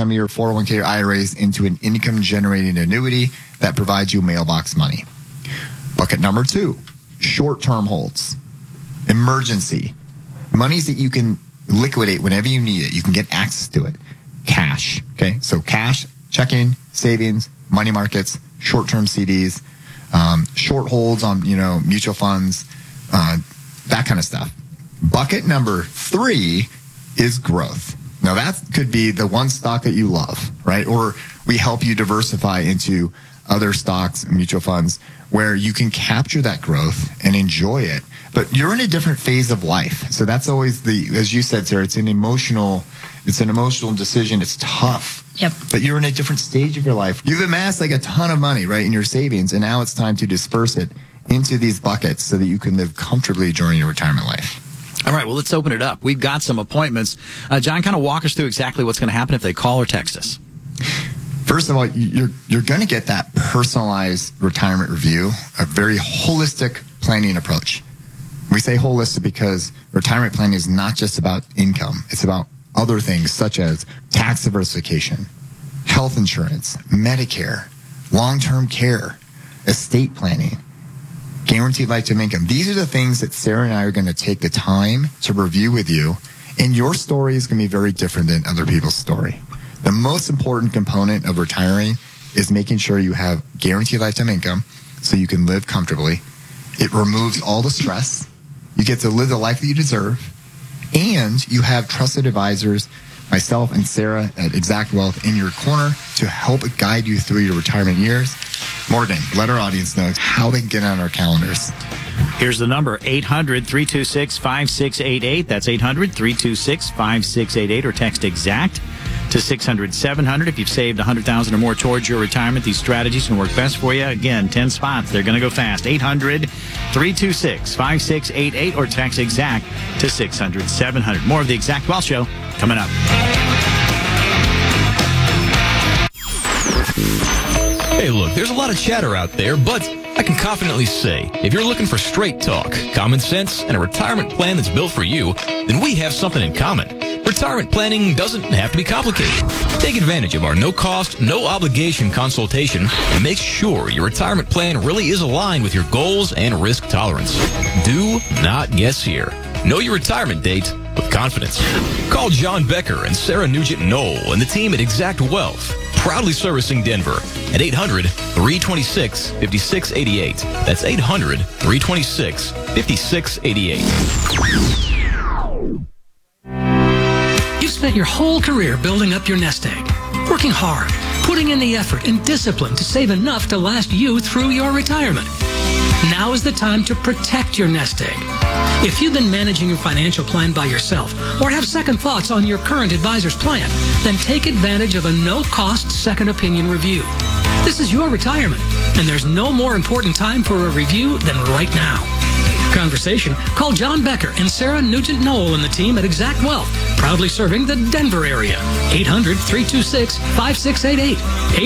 some of your 401k or IRAs into an income-generating annuity that provides you mailbox money. Bucket number 2, short-term holds. Emergency. Monies that you can liquidate whenever you need it. You can get access to it. Cash. Okay, so cash, checking, savings, money markets, short-term CDs, short holds on, mutual funds, that kind of stuff. Bucket number 3 is growth. Now that could be the one stock that you love, right? Or we help you diversify into other stocks and mutual funds where you can capture that growth and enjoy it. But you're in a different phase of life. So that's always as you said, Sarah, it's an emotional decision. It's tough. Yep. But you're in a different stage of your life. You've amassed like a ton of money, right, in your savings, and now it's time to disperse it into these buckets so that you can live comfortably during your retirement life. All right, well, let's open it up. We've got some appointments. John, kind of walk us through exactly what's going to happen if they call or text us. First of all, you're going to get that personalized retirement review, a very holistic planning approach. We say holistic because retirement planning is not just about income. It's about other things such as tax diversification, health insurance, Medicare, long-term care, estate planning, guaranteed lifetime income. These are the things that Sarah and I are going to take the time to review with you. And your story is going to be very different than other people's story. The most important component of retiring is making sure you have guaranteed lifetime income so you can live comfortably. It removes all the stress. You get to live the life that you deserve. And you have trusted advisors, myself and Sarah at Exact Wealth, in your corner to help guide you through your retirement years. Morgan, let our audience know how they can get on our calendars. Here's the number, 800-326-5688. That's 800-326-5688, or text EXACT to 600-700. If you've saved $100,000 or more towards your retirement, these strategies can work best for you. Again, 10 spots. They're going to go fast. 800-326-5688, or text EXACT to 600-700. More of the Exact Wealth Show coming up. Hey, look, there's a lot of chatter out there, but I can confidently say, if you're looking for straight talk, common sense, and a retirement plan that's built for you, then we have something in common. Retirement planning doesn't have to be complicated. Take advantage of our no-cost, no-obligation consultation and make sure your retirement plan really is aligned with your goals and risk tolerance. Do not guess here. Know your retirement date with confidence. Call John Becker and Sarah Nugent-Knoll and the team at Exact Wealth, proudly servicing Denver, at 800-326-5688. That's 800-326-5688. You've spent your whole career building up your nest egg, working hard, putting in the effort and discipline to save enough to last you through your retirement. Now is the time to protect your nest egg. If you've been managing your financial plan by yourself or have second thoughts on your current advisor's plan, then take advantage of a no-cost second opinion review. This is your retirement, and there's no more important time for a review than right now. Conversation, call John Becker and Sarah Nugent-Knoll and the team at Exact Wealth, proudly serving the Denver area. 800-326-5688.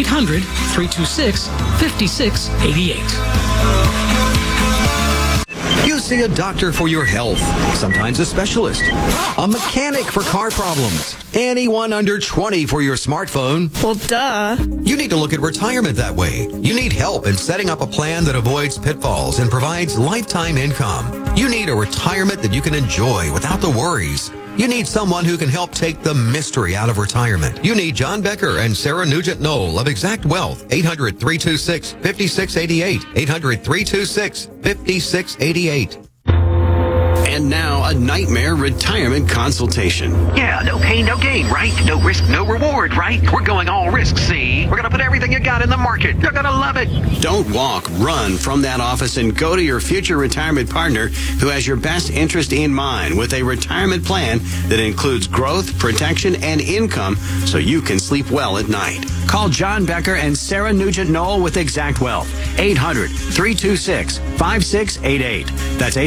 800-326-5688. You see a doctor for your health, sometimes a specialist, a mechanic for car problems, anyone under 20 for your smartphone. Well, duh. You need to look at retirement that way. You need help in setting up a plan that avoids pitfalls and provides lifetime income. You need a retirement that you can enjoy without the worries. You need someone who can help take the mystery out of retirement. You need John Becker and Sarah Nugent-Knoll of Exact Wealth. 800-326-5688. 800-326-5688. And now, a nightmare retirement consultation. Yeah, no pain, no gain, right? No risk, no reward, right? We're going all risk, see? We're going to put everything you got in the market. You're going to love it. Don't walk, run from that office and go to your future retirement partner who has your best interest in mind with a retirement plan that includes growth, protection, and income so you can sleep well at night. Call John Becker and Sarah Nugent-Knoll with Exact Wealth. 800-326-5688. That's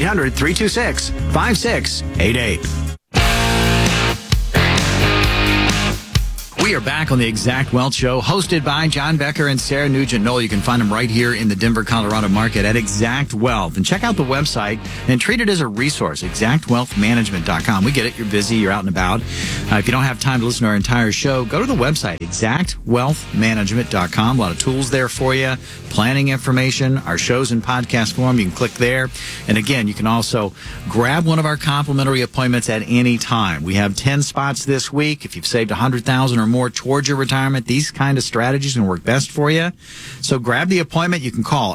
800-326-5688. We are back on the Exact Wealth Show, hosted by John Becker and Sarah Nugent-Knoll. You can find them right here in the Denver, Colorado market at Exact Wealth. And check out the website and treat it as a resource, exactwealthmanagement.com. We get it. You're busy. You're out and about. If you don't have time to listen to our entire show, go to the website, exactwealthmanagement.com. A lot of tools there for you, planning information, our shows in podcast form. You can click there. And again, you can also grab one of our complimentary appointments at any time. We have 10 spots this week. If you've saved $100,000 or more towards your retirement, these kind of strategies can work best for you. So grab the appointment. You can call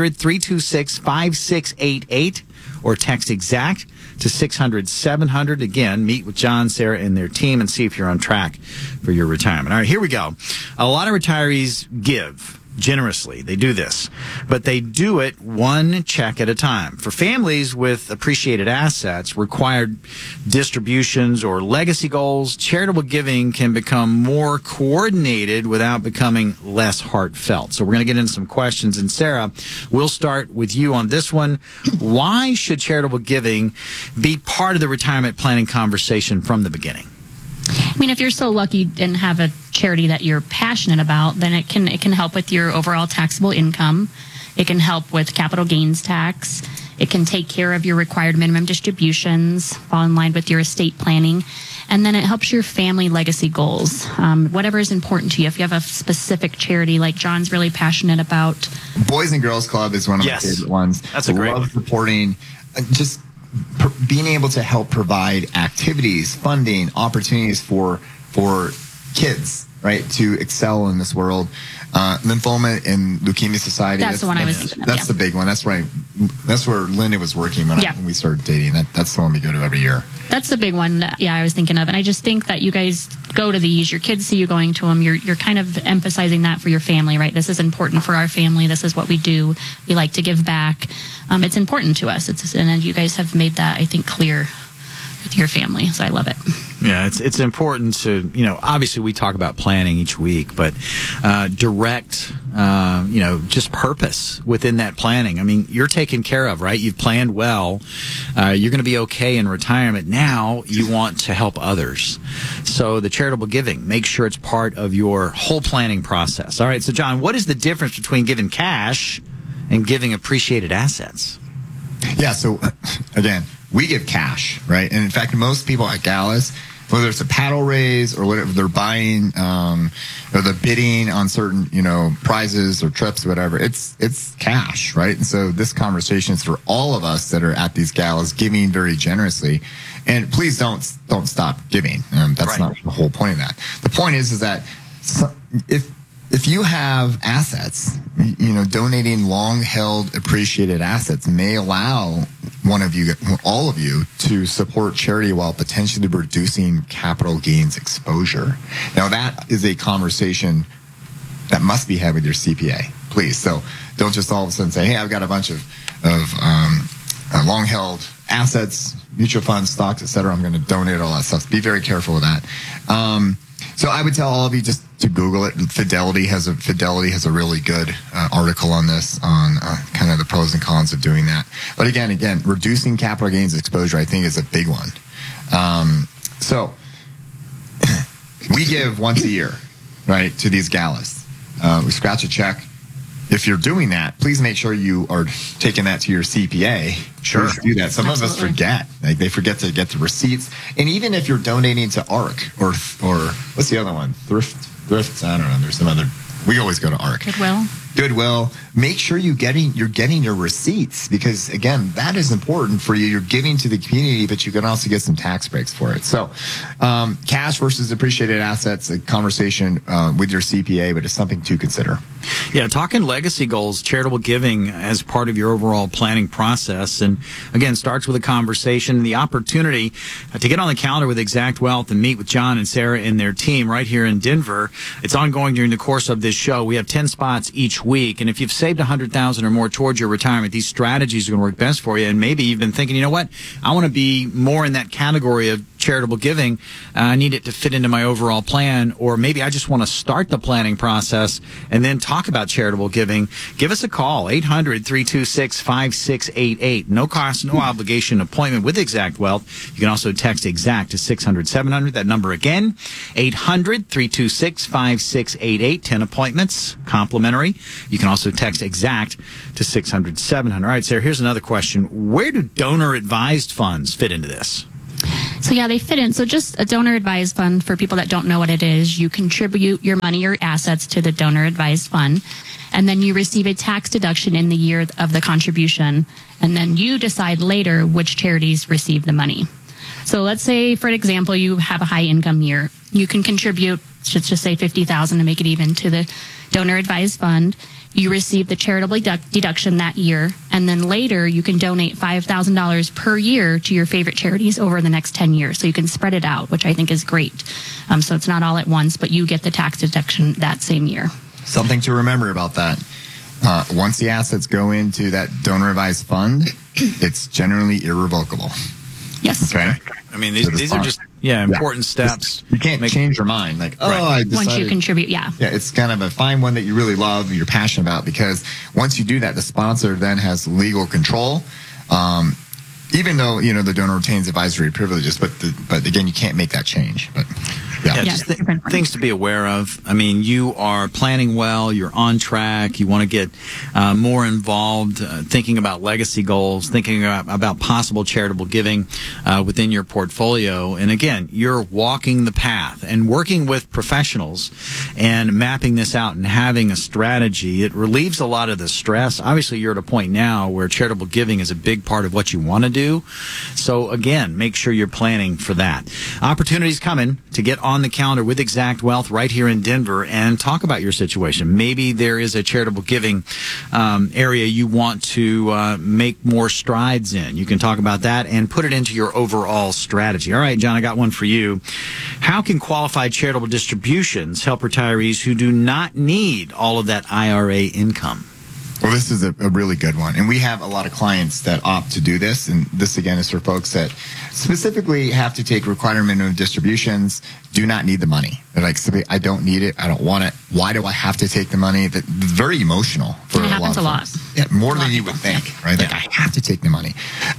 800-326-5688 or text exact to 600-700. Again, meet with John, Sarah, and their team and see if you're on track for your retirement. All right, here we go. A lot of retirees give generously. They do this, but they do it one check at a time. For families with appreciated assets, required distributions, or legacy goals, charitable giving can become more coordinated without becoming less heartfelt. So we're going to get into some questions. And Sarah, we'll start with you on this one. Why should charitable giving be part of the retirement planning conversation from the beginning? I mean, if you're so lucky and have a charity that you're passionate about, then it can help with your overall taxable income. It can help with capital gains tax. It can take care of your required minimum distributions, fall in line with your estate planning. And then it helps your family legacy goals. Whatever is important to you. If you have a specific charity like John's really passionate about. Boys and Girls Club is one of my favorite ones. That's a great one. Love reporting. Just being able to help provide activities, funding, opportunities for kids, right, to excel in this world. Lymphoma and Leukemia Society. That's the one I was thinking of. That's the big one. That's right. That's where Linda was working when we started dating. That's the one we go to every year. That's the big one. I was thinking of. And I just think that you guys go to these. Your kids see you going to them. You're kind of emphasizing that for your family, right? This is important for our family. This is what we do. We like to give back. It's important to us. And you guys have made that, I think, clear with your family. So I love it. Yeah, it's important to, obviously we talk about planning each week, but direct, just purpose within that planning. I mean, you're taken care of, right? You've planned well. You're going to be okay in retirement. Now you want to help others. So the charitable giving, make sure it's part of your whole planning process. All right, so John, what is the difference between giving cash and giving appreciated assets? Yeah, so again, we give cash, right? And in fact, most people at galas, whether it's a paddle raise or whatever, they're buying, or they're bidding on certain, prizes or trips or whatever, it's cash, right? And so this conversation is for all of us that are at these galas giving very generously. And please don't stop giving. That's not the whole point of that. The point is that if you have assets, donating long-held appreciated assets may allow all of you to support charity while potentially reducing capital gains exposure. Now, that is a conversation that must be had with your CPA, please. So don't just all of a sudden say, hey, I've got a bunch of long-held assets, mutual funds, stocks, et cetera. I'm going to donate all that stuff. Be very careful with that. So I would tell all of you just to Google it. Fidelity has a really good article on this, on kind of the pros and cons of doing that. But again, reducing capital gains exposure, I think, is a big one. So we give once a year, right, to these galas. We scratch a check. If you're doing that, please make sure you are taking that to your CPA. Sure. Please do that. Some of us forget. Like, they forget to get the receipts. And even if you're donating to ARC or what's the other one? Thrift. I don't know. There's some other. We always go to ARC. Goodwill. Make sure you're getting your receipts, because again, that is important for you. You're giving to the community, but you can also get some tax breaks for it. So, cash versus appreciated assets, a conversation with your CPA, but it's something to consider. Yeah, talking legacy goals, charitable giving as part of your overall planning process. And again, starts with a conversation, the opportunity to get on the calendar with Exact Wealth and meet with John and Sarah and their team right here in Denver. It's ongoing during the course of this show. We have 10 spots each week. And if you've saved $100,000 or more towards your retirement, these strategies are going to work best for you. And maybe you've been thinking, you know what? I want to be more in that category of charitable giving. I need it to fit into my overall plan, or maybe I just want to start the planning process and then talk about charitable giving. Give us a call, 800-326-5688. No cost, no obligation appointment with Exact Wealth. You can also text Exact to 600-700. That number again, 800-326-5688. 10 appointments, complimentary. You can also text Exact to 600-700. All right, Sarah, here's another question. Where do donor-advised funds fit into this? So yeah, they fit in. So just a donor advised fund, for people that don't know what it is, you contribute your money, your assets to the donor advised fund, and then you receive a tax deduction in the year of the contribution, and then you decide later which charities receive the money. So let's say, for example, you have a high income year. You can contribute, let's just say $50,000 to make it even, to the donor advised fund. You receive the charitable deduction that year, and then later you can donate $5,000 per year to your favorite charities over the next 10 years. So you can spread it out, which I think is great. So it's not all at once, but you get the tax deduction that same year. Something to remember about that. Once the assets go into that donor advised fund, it's generally irrevocable. Yes. Okay. I mean, these are just important steps. You can't change your mind. Like, I decided. Once you contribute, Yeah, it's kind of a find one that you really love, you're passionate about, because once you do that, the sponsor then has legal control. Even though, the donor retains advisory privileges, but again, you can't make that change. But just things to be aware of. I mean, you are planning well, you're on track, you want to get more involved, thinking about legacy goals, thinking about possible charitable giving within your portfolio. And again, you're walking the path and working with professionals and mapping this out and having a strategy. It relieves a lot of the stress. Obviously, you're at a point now where charitable giving is a big part of what you want to do. So again, make sure you're planning for that. Opportunities coming to get on the calendar with Exact Wealth right here in Denver and talk about your situation. Maybe there is a charitable giving area you want to make more strides in. You can talk about that and put it into your overall strategy. All right, John, I got one for you. How can qualified charitable distributions help retirees who do not need all of that IRA income? Well, this is a really good one. And we have a lot of clients that opt to do this. And this, again, is for folks that specifically have to take required minimum distributions, do not need the money. They're like, I don't need it. I don't want it. Why do I have to take the money? That's very emotional for a lot of folks. Yeah, more than you would think, right? Like, I have to take the money.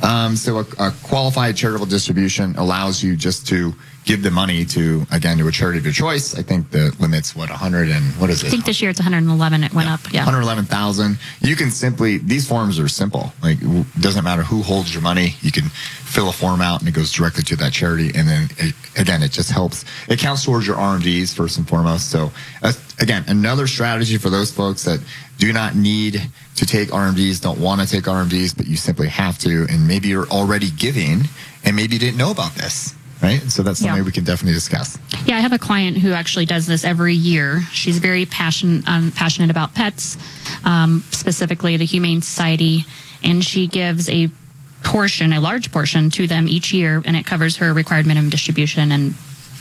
So a qualified charitable distribution allows you just to give the money to a charity of your choice. I think the limit's what, 100 and what is it? I think this year it's 111. It went up. Yeah. 111,000. You can simply, these forms are simple. Like, it doesn't matter who holds your money. You can fill a form out and it goes directly to that charity. And then it just helps. It counts towards your RMDs first and foremost. So again, another strategy for those folks that do not need to take RMDs, don't want to take RMDs, but you simply have to. And maybe you're already giving and maybe you didn't know about this. Right? So that's something we can definitely discuss. Yeah, I have a client who actually does this every year. She's very passionate about pets, specifically the Humane Society, and she gives a large portion to them each year, and it covers her required minimum distribution, and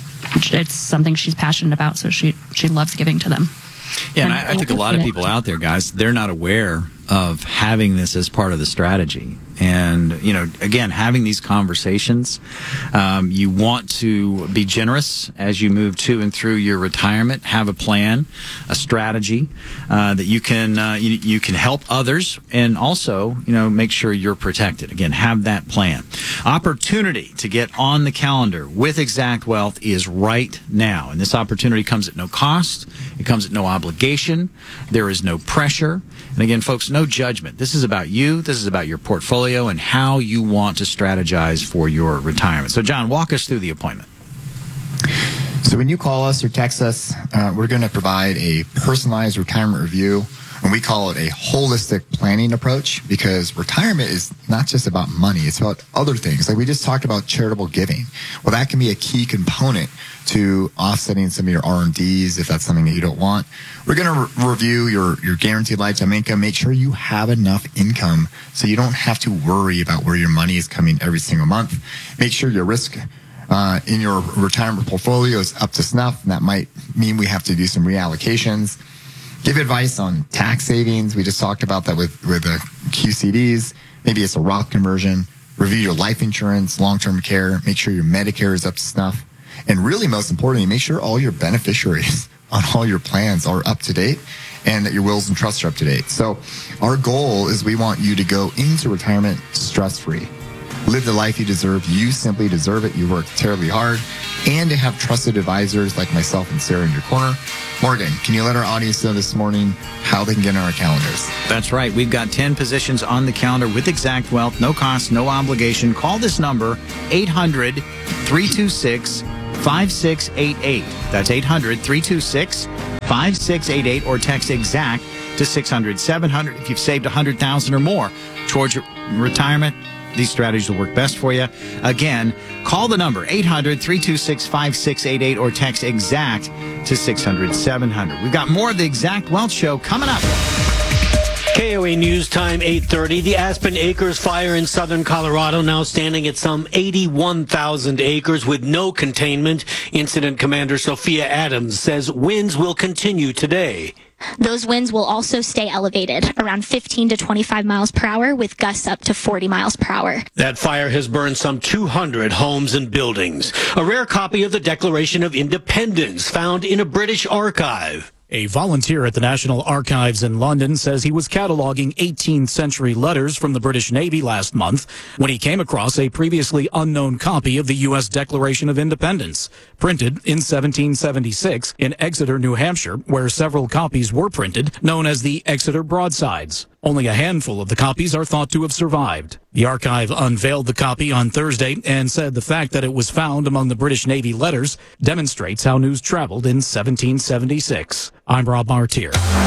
it's something she's passionate about, so she loves giving to them. Yeah, and I think a lot of people out there, guys, they're not aware of having this as part of the strategy. And, again, having these conversations, you want to be generous as you move to and through your retirement, have a plan, a strategy that you can help others and also, make sure you're protected. Again, have that plan. Opportunity to get on the calendar with Exact Wealth is right now. And this opportunity comes at no cost. It comes at no obligation. There is no pressure. And again, folks, no judgment. This is about you. This is about your portfolio and how you want to strategize for your retirement. So, John, walk us through the appointment. So when you call us or text us, we're going to provide a personalized retirement review. And we call it a holistic planning approach, because retirement is not just about money. It's about other things. Like we just talked about charitable giving. Well, that can be a key component to offsetting some of your RMDs if that's something that you don't want. We're going to review your guaranteed lifetime income, make sure you have enough income so you don't have to worry about where your money is coming every single month. Make sure your risk in your retirement portfolio is up to snuff, and that might mean we have to do some reallocations. Give advice on tax savings. We just talked about that with the QCDs. Maybe it's a Roth conversion, review your life insurance, long-term care, make sure your Medicare is up to snuff, and really most importantly, make sure all your beneficiaries on all your plans are up to date and that your wills and trusts are up to date. So our goal is we want you to go into retirement stress-free. Live the life you deserve. You simply deserve it. You work terribly hard. And to have trusted advisors like myself and Sarah in your corner. Morgan, can you let our audience know this morning how they can get on our calendars? That's right. We've got 10 positions on the calendar with Exact Wealth. No cost, no obligation. Call this number, 800-326-5688. That's 800-326-5688, or text EXACT to 600-700 if you've saved $100,000 or more towards your retirement. These strategies will work best for you. Again, call the number 800-326-5688 or text EXACT to 600-700. We've got more of the Exact Wealth Show coming up. KOA News Time 8:30. The Aspen Acres fire in southern Colorado now standing at some 81,000 acres with no containment. Incident Commander Sophia Adams says winds will continue today. Those winds will also stay elevated, around 15 to 25 miles per hour, with gusts up to 40 miles per hour. That fire has burned some 200 homes and buildings. A rare copy of the Declaration of Independence found in a British archive. A volunteer at the National Archives in London says he was cataloging 18th century letters from the British Navy last month when he came across a previously unknown copy of the U.S. Declaration of Independence, printed in 1776 in Exeter, New Hampshire, where several copies were printed, known as the Exeter Broadsides. Only a handful of the copies are thought to have survived. The archive unveiled the copy on Thursday and said the fact that it was found among the British Navy letters demonstrates how news traveled in 1776. I'm Rob Martier.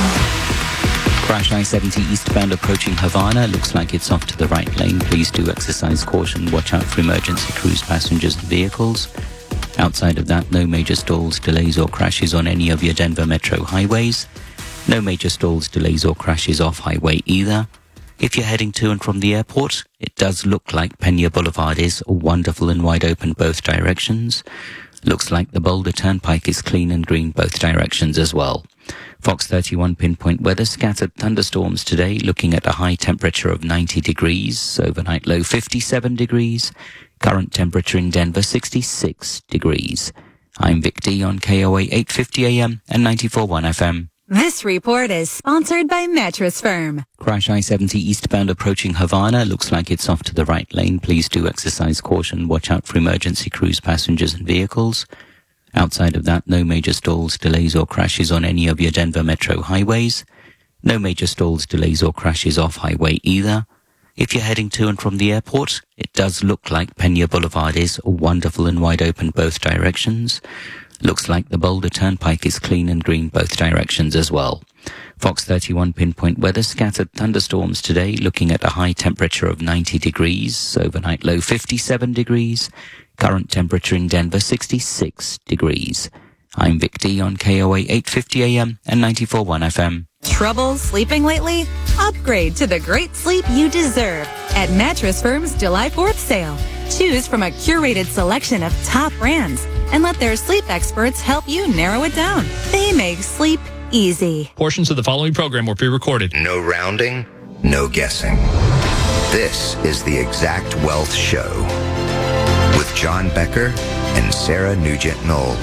Crash I-70 eastbound approaching Havana. Looks like it's off to the right lane. Please do exercise caution. Watch out for emergency cruise passengers and vehicles. Outside of that, no major stalls, delays or crashes on any of your Denver metro highways. No major stalls, delays or crashes off highway either. If you're heading to and from the airport, it does look like Pena Boulevard is wonderful and wide open both directions. Looks like the Boulder Turnpike is clean and green both directions as well. Fox 31 pinpoint weather, scattered thunderstorms today, looking at a high temperature of 90 degrees, overnight low 57 degrees, current temperature in Denver 66 degrees. I'm Vic D on KOA 850 AM and 94.1 FM. This report is sponsored by Mattress Firm. Crash I-70 eastbound approaching Havana. Looks like it's off to the right lane. Please do exercise caution. Watch out for emergency cruise passengers and vehicles. Outside of that, no major stalls, delays or crashes on any of your Denver metro highways. No major stalls, delays or crashes off highway either. If you're heading to and from the airport, it does look like Pena Boulevard is wonderful and wide open both directions. Looks like the Boulder Turnpike is clean and green both directions as well. Fox 31 pinpoint weather, scattered thunderstorms today, looking at a high temperature of 90 degrees, overnight low 57 degrees, current temperature in Denver 66 degrees. I'm Vic D on KOA 850 AM and 94.1 FM. Trouble sleeping lately? Upgrade to the great sleep you deserve at Mattress Firm's July 4th sale. Choose from a curated selection of top brands and let their sleep experts help you narrow it down. They make sleep easy. Portions of the following program were pre-recorded. No rounding, no guessing. This is the Exact Wealth Show with John Becker and Sarah Nugent-Knoll.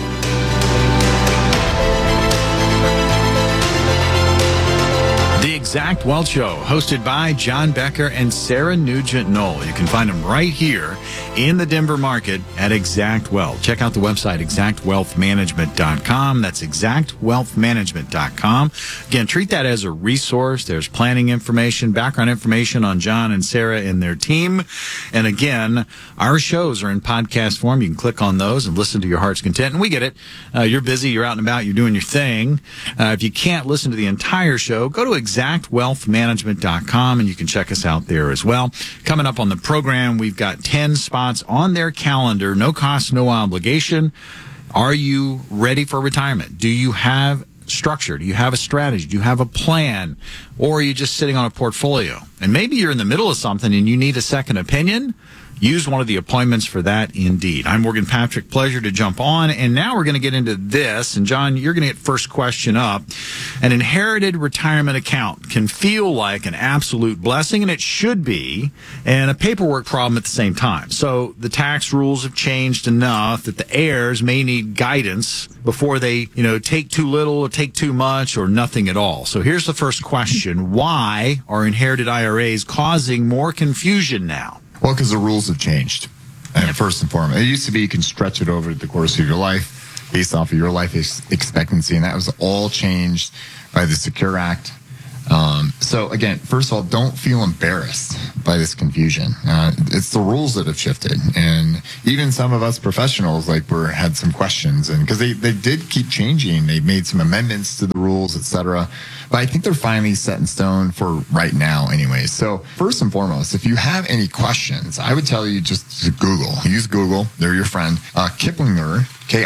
The Exact Wealth Show, hosted by John Becker and Sarah Nugent-Knoll. You can find them right here in the Denver market at Exact Wealth. Check out the website, exactwealthmanagement.com. That's exactwealthmanagement.com. Again, treat that as a resource. There's planning information, background information on John and Sarah and their team. And again, our shows are in podcast form. You can click on those and listen to your heart's content. And we get it. You're busy, you're out and about, you're doing your thing. If you can't listen to the entire show, go to exactwealthmanagement.com and you can check us out there as well. Coming up on the program, we've got 10 spots on their calendar, no cost, no obligation. Are you ready for retirement? Do you have structure? Do you have a strategy? Do you have a plan? Or are you just sitting on a portfolio? And maybe you're in the middle of something and you need a second opinion. use one of the appointments for that indeed. I'm Morgan Patrick. Pleasure to jump on. And now we're going to get into this. And John, you're going to get first question up. An inherited retirement account can feel like an absolute blessing, and it should be, and a paperwork problem at the same time. So the tax rules have changed enough that the heirs may need guidance before they, take too little or take too much or nothing at all. So here's the first question. Why are inherited IRAs causing more confusion now? Well, because the rules have changed. And first and foremost, it used to be you can stretch it over the course of your life based off of your life expectancy, and that was all changed by the Secure Act. So again, first of all, don't feel embarrassed by this confusion. It's the rules that have shifted, and even some of us professionals had some questions, and because they did keep changing, they made some amendments to the rules, etc. But I think they're finally set in stone for right now, anyway. So first and foremost, if you have any questions, I would tell you just to Google. Use Google; they're your friend. Kiplinger,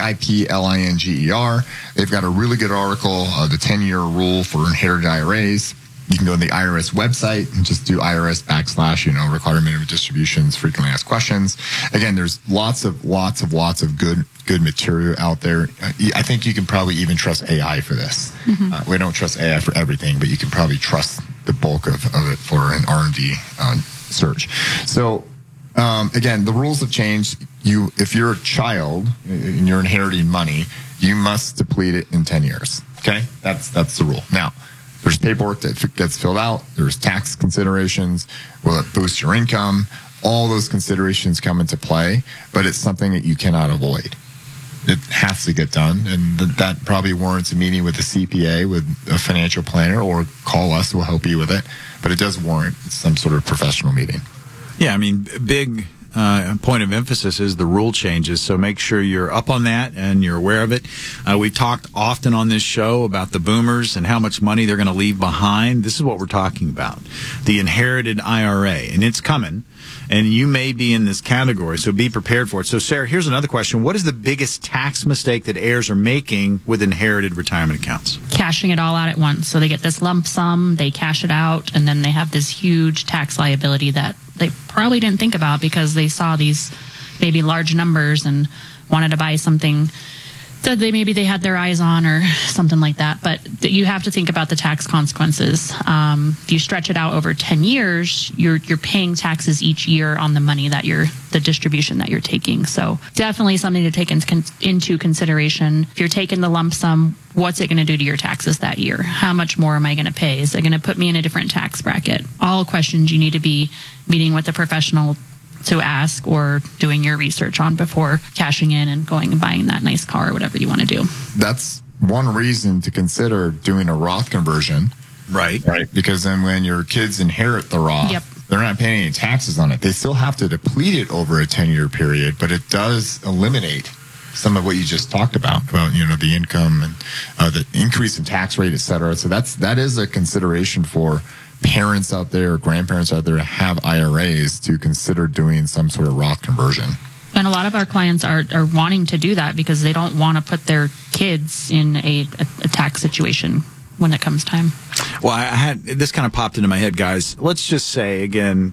Kiplinger. They've got a really good article, the 10-year rule for inherited IRAs. You can go to the IRS website and just do IRS / requirement of distributions, frequently asked questions. Again, there's lots of good material out there. I think you can probably even trust AI for this. Mm-hmm. We don't trust AI for everything, but you can probably trust the bulk of it for an R&D search. So, again, the rules have changed. If you're a child and you're inheriting money, you must deplete it in 10 years. Okay? That's the rule. Now, there's paperwork that gets filled out. There's tax considerations. Will it boost your income? All those considerations come into play, but it's something that you cannot avoid. It has to get done, and that probably warrants a meeting with a CPA, with a financial planner, or call us. We'll help you with it. But it does warrant some sort of professional meeting. Yeah, I mean, big point of emphasis is the rule changes, so make sure you're up on that and you're aware of it. We've talked often on this show about the boomers and how much money they're going to leave behind. This is what we're talking about, the inherited IRA, and it's coming, and you may be in this category, so be prepared for it. So, Sarah, here's another question. What is the biggest tax mistake that heirs are making with inherited retirement accounts? Cashing it all out at once. So they get this lump sum, they cash it out, and then they have this huge tax liability that they probably didn't think about because they saw these maybe large numbers and wanted to buy something that maybe they had their eyes on or something like that. But you have to think about the tax consequences. If you stretch it out over 10 years, you're paying taxes each year on the money that the distribution that you're taking. So definitely something to take into consideration. If you're taking the lump sum, what's it going to do to your taxes that year? How much more am I going to pay? Is it going to put me in a different tax bracket? All questions you need to be meeting with a professional to ask or doing your research on before cashing in and going and buying that nice car or whatever you want to do. That's one reason to consider doing a Roth conversion. Right. Because then when your kids inherit the Roth, they're not paying any taxes on it. They still have to deplete it over a 10-year period, but it does eliminate some of what you just talked about the income and the increase in tax rate, et cetera. So that is a consideration for parents out there, grandparents out there, have IRAs to consider doing some sort of Roth conversion. And a lot of our clients are wanting to do that because they don't want to put their kids in a tax situation when it comes time. Well, this kind of popped into my head, guys. Let's just say, again,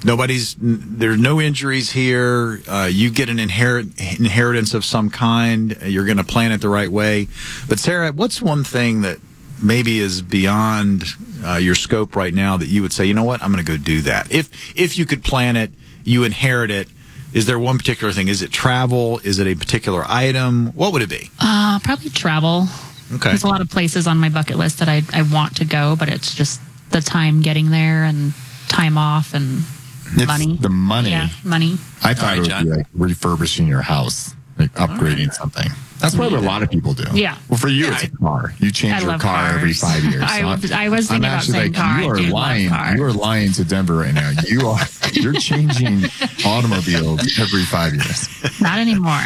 there's no injuries here. You get an inheritance of some kind. You're going to plan it the right way. But Sarah, what's one thing that maybe is beyond your scope right now that you would say, you know what, I'm going to go do that? If you could plan it, you inherit it, is there one particular thing? Is it travel? Is it a particular item? What would it be? Probably travel. Okay. There's a lot of places on my bucket list that I want to go, but it's just the time getting there and time off and money. The money. Yeah, money. I thought it would be like refurbishing your house, like upgrading something. That's what a lot of people do. Yeah. Well, for you, it's a car. You change your car every 5 years. So I was thinking about saying car. You are lying. You are lying to Denver right now. You're changing automobiles every 5 years. Not anymore.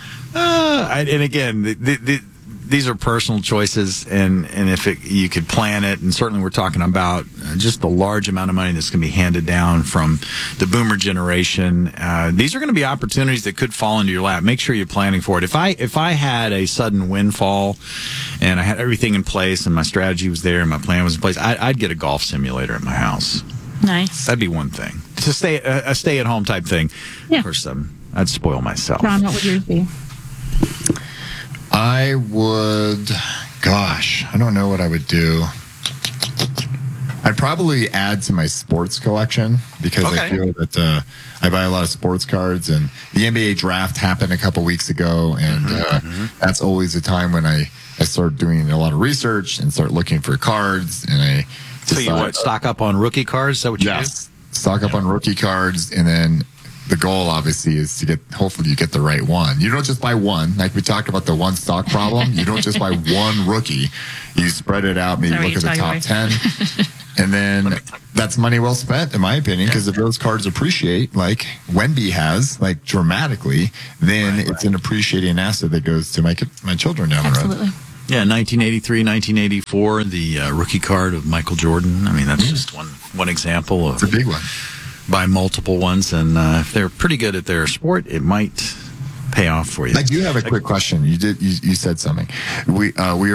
And again, these are personal choices, and if you could plan it, and certainly we're talking about just the large amount of money that's going to be handed down from the boomer generation. These are going to be opportunities that could fall into your lap. Make sure you're planning for it. If I had a sudden windfall and I had everything in place and my strategy was there and my plan was in place, I'd get a golf simulator at my house. Nice. That'd be one thing to It's a stay-at-home type thing. Yeah. Of course, I'd spoil myself. Ron, what would yours be? I would, I don't know what I would do. I'd probably add to my sports collection because I feel that I buy a lot of sports cards, and the NBA draft happened a couple weeks ago, and that's always a time when I start doing a lot of research and start looking for cards, and I So you stock up on rookie cards? Is that what you do? Stock up on rookie cards, and then the goal obviously is to hopefully you get the right one. You don't just buy one, like we talked about the one stock problem. You don't just buy one rookie. You spread it out, maybe look at the top 10. And then that's money well spent, in my opinion, because if those cards appreciate, like Wemby has, like dramatically, then it's an appreciating asset that goes to my children down the road. Absolutely. Yeah, 1983, 1984, the rookie card of Michael Jordan. I mean, that's just one example of it's a big one. Buy multiple ones, and if they're pretty good at their sport, it might pay off for you. I do have a quick question. You said something. We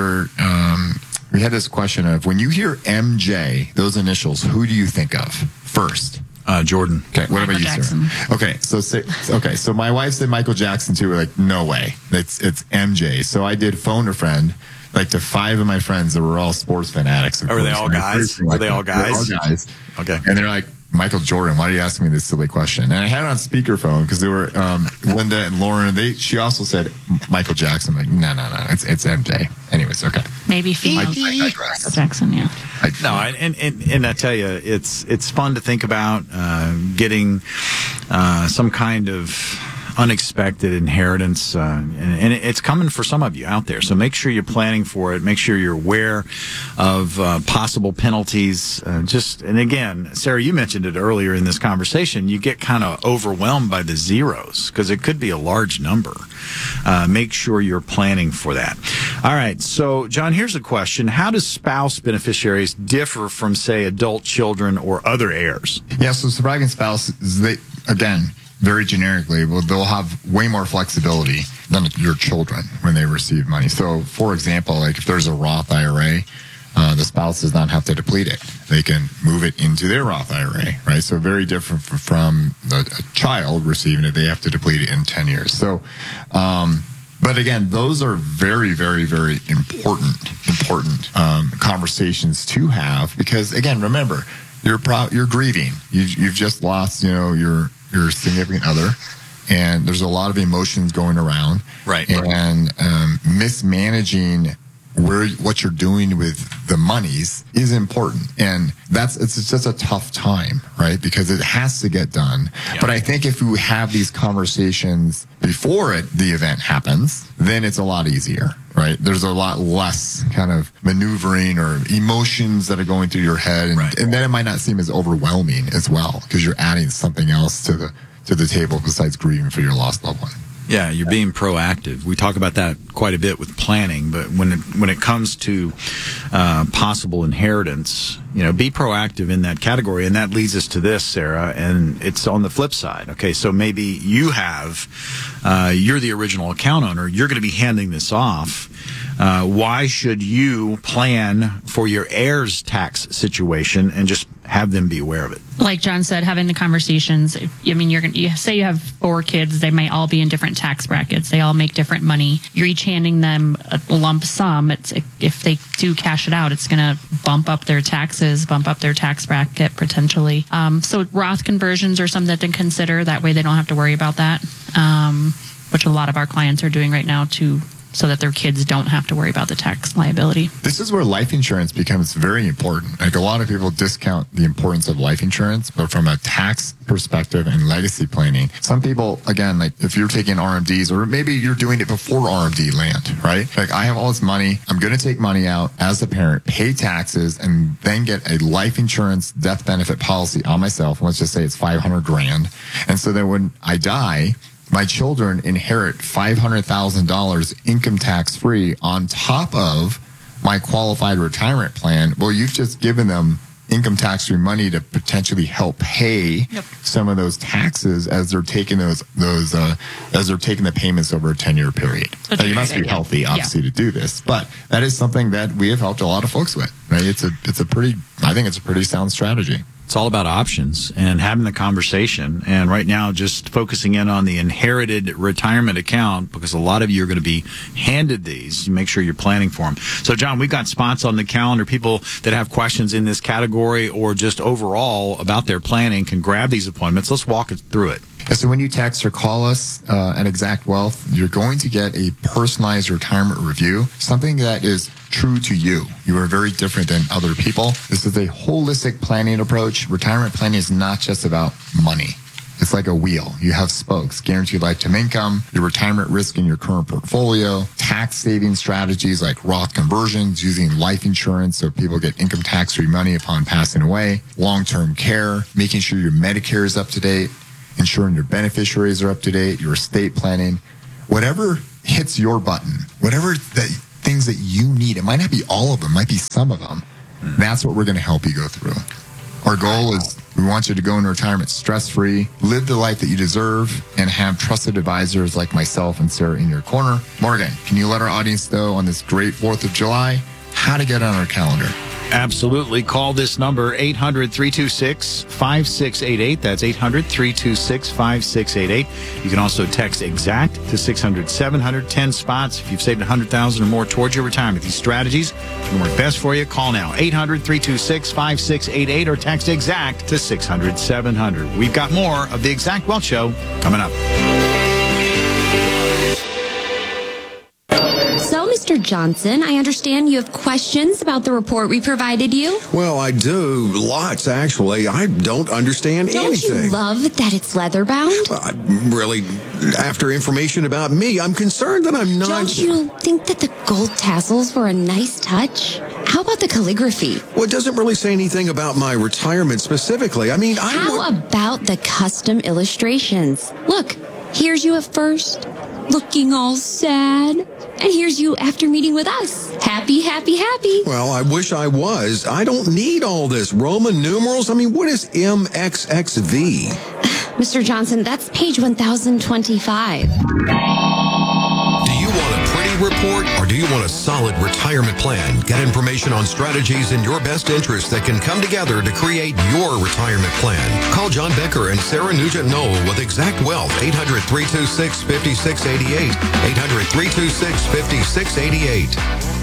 had this question of when you hear MJ, those initials, who do you think of first? Jordan. Okay, what about you, Sarah? Okay, so my wife said Michael Jackson too. We're like, no way, it's MJ. So I did phone a friend, like to 5 of my friends that were all sports fanatics. Were they all guys? Were they all guys? They're all guys. Okay. And they're like, Michael Jordan, why are you asking me this silly question? And I had it on speakerphone because they were Linda and Lauren. She also said Michael Jackson. I'm like, no, it's MJ. Anyways, okay. Maybe female. I digress. Jackson, yeah. And I tell you, it's fun to think about getting some kind of unexpected inheritance, and it's coming for some of you out there. So make sure you're planning for it. Make sure you're aware of possible penalties. And again, Sarah, you mentioned it earlier in this conversation. You get kind of overwhelmed by the zeros because it could be a large number. Make sure you're planning for that. All right. So, John, here's a question: how does spouse beneficiaries differ from, say, adult children or other heirs? Yeah. So surviving spouses, very generically, they'll have way more flexibility than your children when they receive money. So, for example, like if there's a Roth IRA, the spouse does not have to deplete it. They can move it into their Roth IRA, right? So very different from a child receiving it. They have to deplete it in 10 years. So, but again, those are very, very, very important conversations to have because, again, remember, you're grieving. You've just lost, your significant other, and there's a lot of emotions going around. Right. And mismanaging what you're doing with the monies is important, and it's just a tough time, right? Because it has to get done. Yep. But I think if you have these conversations before the event happens, then it's a lot easier, right? There's a lot less kind of maneuvering or emotions that are going through your head, and then it might not seem as overwhelming as well because you're adding something else to the table besides grieving for your lost loved one. Yeah, you're being proactive. We talk about that quite a bit with planning, but when it comes to possible inheritance, be proactive in that category. And that leads us to this, Sarah, and it's on the flip side. Okay, so maybe you're the original account owner. You're going to be handing this off. Why should you plan for your heirs' tax situation and just have them be aware of it? Like John said, having the conversations. You say you have 4 kids, they may all be in different tax brackets. They all make different money. You're each handing them a lump sum. If they do cash it out, it's going to bump up their taxes, bump up their tax bracket potentially. So Roth conversions are something to consider. That way they don't have to worry about that, which a lot of our clients are doing right now so that their kids don't have to worry about the tax liability. This is where life insurance becomes very important. Like a lot of people discount the importance of life insurance, but from a tax perspective and legacy planning, some people, again, like if you're taking RMDs or maybe you're doing it before RMD land, right? Like I have all this money, I'm going to take money out as a parent, pay taxes, and then get a life insurance death benefit policy on myself. Let's just say it's $500,000. And so then when I die, my children inherit $500,000 income tax free on top of my qualified retirement plan. Well, you've just given them income tax free money to potentially help pay some of those taxes as they're taking as they're taking the payments over a 10-year period. Now, you must be healthy, obviously, to do this, but that is something that we have helped a lot of folks with. Right? It's a pretty, I think it's a pretty sound strategy. It's all about options and having the conversation. And right now, just focusing in on the inherited retirement account, because a lot of you are going to be handed these. Make sure you're planning for them. So, John, we've got spots on the calendar. People that have questions in this category or just overall about their planning can grab these appointments. Let's walk through it. So when you text or call us at Exact Wealth, you're going to get a personalized retirement review, something that is true to you. You are very different than other people. This is a holistic planning approach. Retirement planning is not just about money. It's like a wheel. You have spokes, guaranteed lifetime income, your retirement risk in your current portfolio, tax saving strategies like Roth conversions, using life insurance so people get income tax-free money upon passing away, long-term care, making sure your Medicare is up to date, ensuring your beneficiaries are up to date, your estate planning, whatever hits your button, whatever the things that you need. It might not be all of them, it might be some of them. That's what we're going to help you go through. Our goal is we want you to go into retirement stress-free, live the life that you deserve, and have trusted advisors like myself and Sarah in your corner. Morgan, can you let our audience know on this great 4th of July how to get on our calendar? Absolutely. Call this number, 800-326-5688. That's 800-326-5688. You can also text EXACT to 600-700, 10 spots. If you've saved $100,000 or more towards your retirement, these strategies can work best for you. Call now, 800-326-5688, or text EXACT to 600-700. We've got more of the Exact Wealth Show coming up. So, Mr. Johnson, I understand you have questions about the report we provided you. Well, I do. Lots, actually. I don't understand anything. Don't you love that it's leather-bound? Really, after information about me, I'm concerned that I'm not... Don't you think that the gold tassels were a nice touch? How about the calligraphy? Well, it doesn't really say anything about my retirement specifically. I mean, How about the custom illustrations? Look, here's you at first, looking all sad. And here's you after meeting with us. Happy, happy, happy. Well, I wish I was. I don't need all this. Roman numerals? I mean, what is MXXV? Mr. Johnson, that's page 1025. Do you want a pretty report or do you want a solid retirement plan? Get information on strategies in your best interest that can come together to create your retirement plan. Call John Becker and Sarah Nugent-Knoll with Exact Wealth, 800-326-5688, 800-326-5688.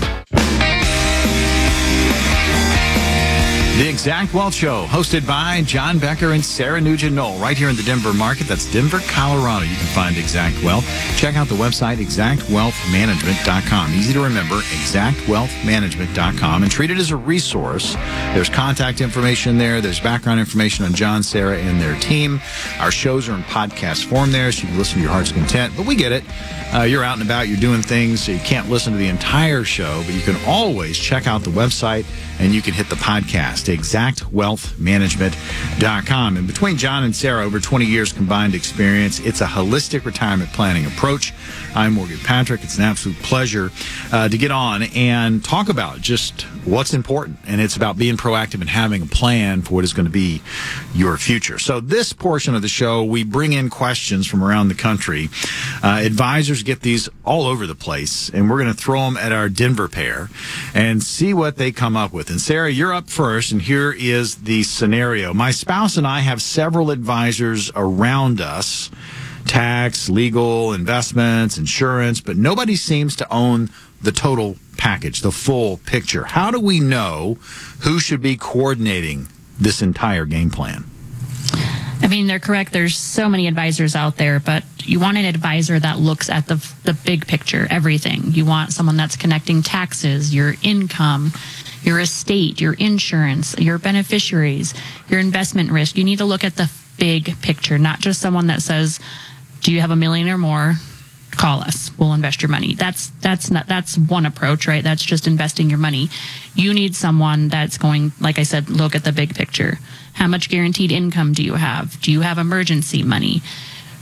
The Exact Wealth Show, hosted by John Becker and Sarah Nugent-Knoll, right here in the Denver market. That's Denver, Colorado. You can find Exact Wealth. Check out the website, exactwealthmanagement.com. Easy to remember, exactwealthmanagement.com, and treat it as a resource. There's contact information there. There's background information on John, Sarah, and their team. Our shows are in podcast form there, so you can listen to your heart's content. But we get it. You're out and about. You're doing things, so you can't listen to the entire show, but you can always check out the website, and you can hit the podcast, exactwealthmanagement.com. And between John and Sarah, over 20 years combined experience, it's a holistic retirement planning approach. I'm Morgan Patrick. It's an absolute pleasure to get on and talk about just what's important. And it's about being proactive and having a plan for what is going to be your future. So this portion of the show, we bring in questions from around the country. Advisors get these all over the place, and we're going to throw them at our Denver pair and see what they come up with. And Sarah, you're up first, and here is the scenario. My spouse and I have several advisors around us, tax, legal, investments, insurance, but nobody seems to own the total package, the full picture. How do we know who should be coordinating this entire game plan? I mean, they're correct. There's so many advisors out there, but you want an advisor that looks at the big picture, everything. You want someone that's connecting taxes, your income, your estate, your insurance, your beneficiaries, your investment risk. You need to look at the big picture, not just someone that says, do you have $1 million or more? Call us. We'll invest your money. That's one approach, right? That's just investing your money. You need someone that's going, like I said, look at the big picture. How much guaranteed income do you have? Do you have emergency money?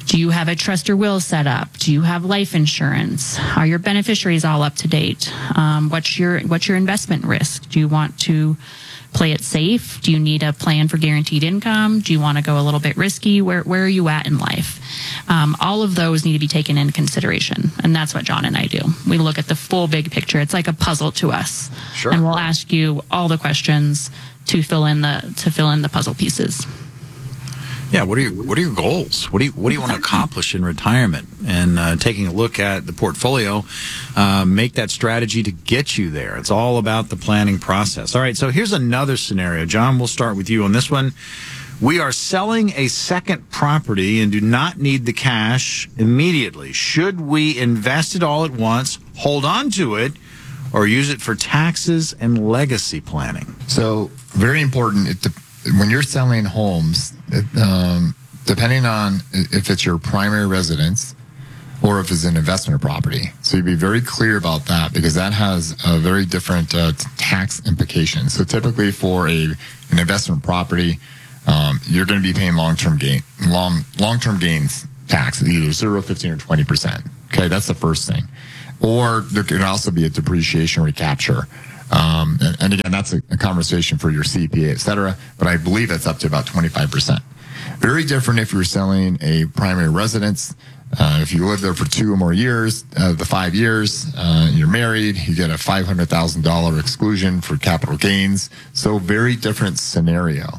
Do you have a trust or will set up? Do you have life insurance? Are your beneficiaries all up to date? What's your investment risk? Do you want to play it safe? Do you need a plan for guaranteed income? Do you want to go a little bit risky? Where are you at in life? All of those need to be taken into consideration, and that's what John and I do. We look at the full big picture. It's like a puzzle to us, Sure. and we'll ask you all the questions to fill in the puzzle pieces. Yeah, what are your goals? What do you want to accomplish in retirement? And taking a look at the portfolio, make that strategy to get you there. It's all about the planning process. All right, so here's another scenario. John, we'll start with you on this one. We are selling a second property and do not need the cash immediately. Should we invest it all at once, hold on to it, or use it for taxes and legacy planning? So, very important. When you're selling homes, depending on if it's your primary residence or if it's an investment property. So you'd be very clear about that, because that has a very different tax implications. So typically for an investment property, you're going to be paying long-term gains tax, either 0, 15, or 20%. Okay, that's the first thing. Or there could also be a depreciation recapture. And again, that's a conversation for your CPA, et cetera, but I believe it's up to about 25%. Very different if you're selling a primary residence. If you live there for 2 or more years, the 5 years, you're married, you get a $500,000 exclusion for capital gains. So very different scenario.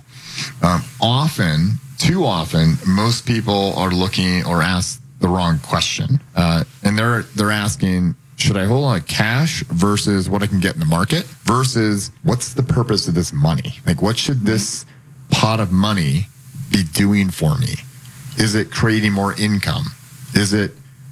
Too often, most people are looking or ask the wrong question. And they're asking, should I hold on cash versus what I can get in the market versus what's the purpose of this money? Like, what should this pot of money be doing for me? Is it creating more income? Is it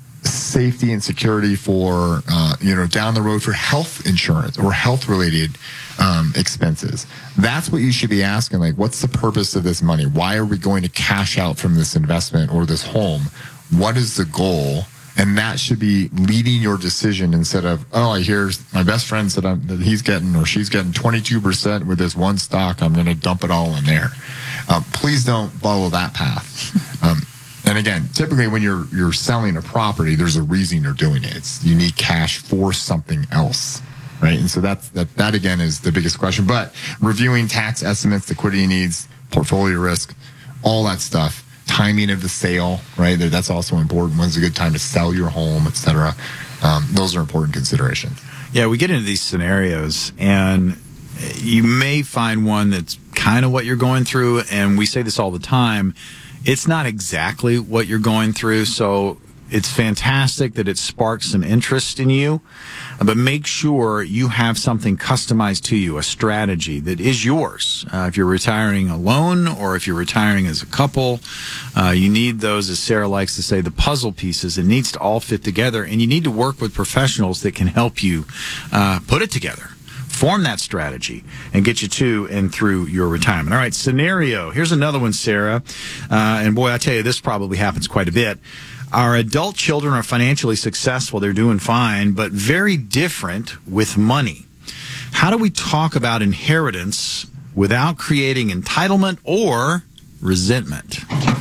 safety and security for, down the road for health insurance or health related expenses? That's what you should be asking. Like, what's the purpose of this money? Why are we going to cash out from this investment or this home? What is the goal? And that should be leading your decision instead of, I hear my best friend said that he's getting or she's getting 22% with this one stock. I'm going to dump it all in there. Please don't follow that path. And again, typically when you're selling a property, there's a reason you're doing it. You need cash for something else, right? And so that again is the biggest question. But reviewing tax estimates, liquidity needs, portfolio risk, all that stuff. Timing of the sale, right? That's also important. When's a good time to sell your home, et cetera? Those are important considerations. Yeah, we get into these scenarios, and you may find one that's kind of what you're going through, and we say this all the time. It's not exactly what you're going through, so it's fantastic that it sparks some interest in you, but make sure you have something customized to you, a strategy that is yours. If you're retiring alone or if you're retiring as a couple, you need those, as Sarah likes to say, the puzzle pieces. It needs to all fit together, and you need to work with professionals that can help you put it together. Form that strategy and get you to and through your retirement. All right, scenario. Here's another one, Sarah. And boy, I tell you, this probably happens quite a bit. Our adult children are financially successful. They're doing fine, but very different with money. How do we talk about inheritance without creating entitlement or resentment?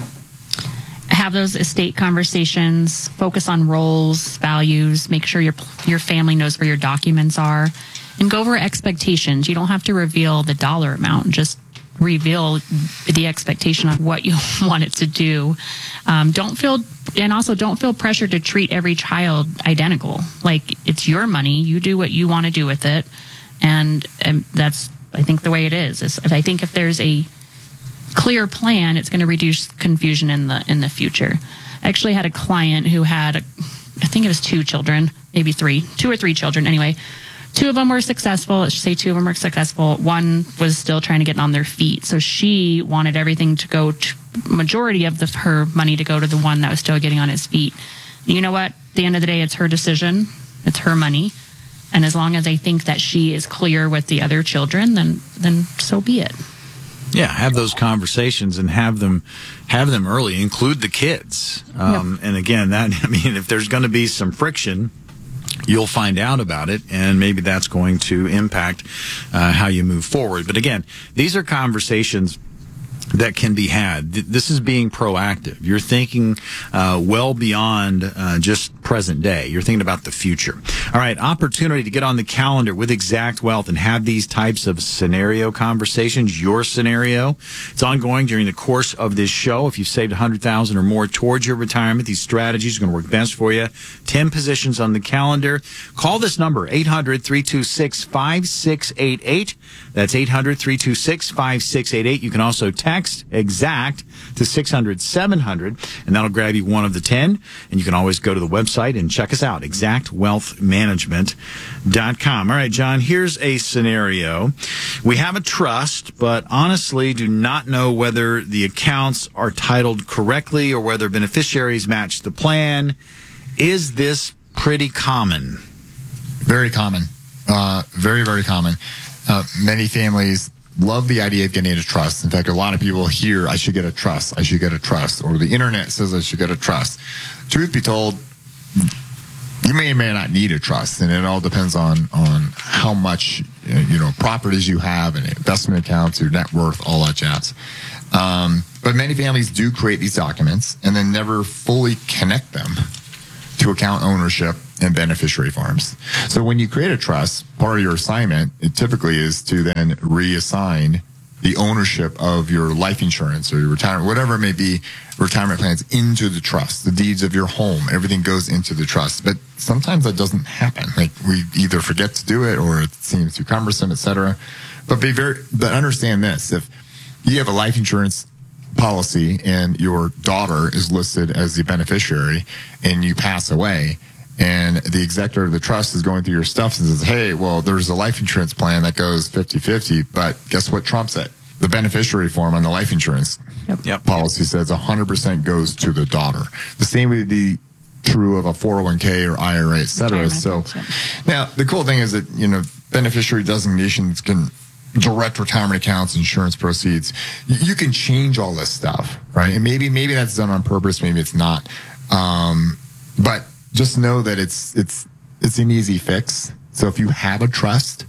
Have those estate conversations, focus on roles, values, make sure your family knows where your documents are, and go over expectations. You don't have to reveal the dollar amount, just reveal the expectation of what you want it to do. Don't feel pressure to treat every child identical. Like, it's your money. You do what you want to do with it. And that's, I think, the way it is. I think if there's a clear plan, it's going to reduce confusion in the future. I actually had a client who had, I think it was 2 children, maybe 3, 2 or 3 children anyway. 2 of them were successful. Let's say 2 of them were successful. One was still trying to get on their feet. So she wanted everything to go to, majority of her money to go to the one that was still getting on his feet. You know what? At the end of the day, it's her decision. It's her money. And as long as I think that she is clear with the other children, then so be it. Yeah, have those conversations and have them early. Include the kids. And again, if there's going to be some friction, you'll find out about it, and maybe that's going to impact how you move forward. But again, these are conversations that can be had. This is being proactive. You're thinking well beyond just present day. You're thinking about the future. All right, opportunity to get on the calendar with Exact Wealth and have these types of scenario conversations, your scenario. It's ongoing during the course of this show. If you've saved $100,000 or more towards your retirement, these strategies are going to work best for you. 10 positions on the calendar. Call this number, 800-326-5688. That's 800-326-5688. You can also text Exact to 600-700, and that'll grab you one of the 10. And you can always go to the website and check us out, exactwealthmanagement.com. All right, John, here's a scenario. We have a trust, but honestly do not know whether the accounts are titled correctly or whether beneficiaries match the plan. Is this pretty common? Very common. Very, very common. Many families love the idea of getting a trust. In fact, a lot of people hear, I should get a trust, I should get a trust, or the internet says I should get a trust. Truth be told, you may or may not need a trust, and it all depends on how much properties you have and investment accounts, your net worth, all that jazz. But many families do create these documents and then never fully connect them to account ownership and beneficiary forms. So when you create a trust, part of your assignment, it typically is to then reassign the ownership of your life insurance or your retirement, whatever it may be, retirement plans into the trust. The deeds of your home, everything goes into the trust. But sometimes that doesn't happen. Like we either forget to do it or it seems too cumbersome, etc. But understand this: if you have a life insurance policy and your daughter is listed as the beneficiary and you pass away, and the executor of the trust is going through your stuff and says, hey, well, there's a life insurance plan that goes 50-50, but guess what trumps it? The beneficiary form on the life insurance policy says 100% goes to the daughter. The same would be true of a 401k or IRA, et cetera. So now the cool thing is that, beneficiary designations can direct retirement accounts, insurance proceeds. You can change all this stuff, right? And maybe that's done on purpose, maybe it's not. But just know that it's an easy fix. So if you have a trust,